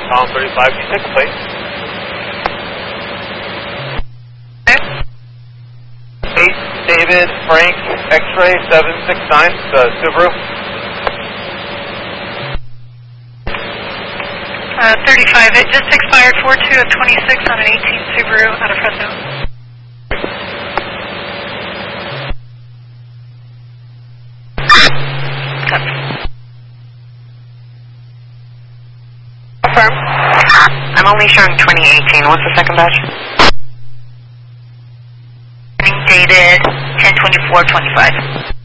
Column 35, can you take the plate? 8 David Frank X-ray 769, Subaru. 35, it just expired 4/2 of 26 on an 18 Subaru out of Fresno. Affirm. I'm only showing 2018. What's the second batch? Dated 10/24/25.